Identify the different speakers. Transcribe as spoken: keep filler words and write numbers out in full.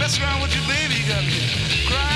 Speaker 1: mess around with your baby, you got me crying.